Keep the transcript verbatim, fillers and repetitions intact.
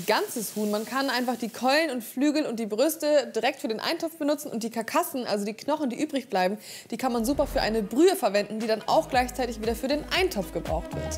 ganzes Huhn. Man kann einfach die Keulen und Flügel und die Brüste direkt für den Eintopf benutzen und die Karkassen, also die Knochen, die übrig bleiben, die kann man super für eine Brühe verwenden, die dann auch gleichzeitig wieder für den Eintopf gebraucht wird.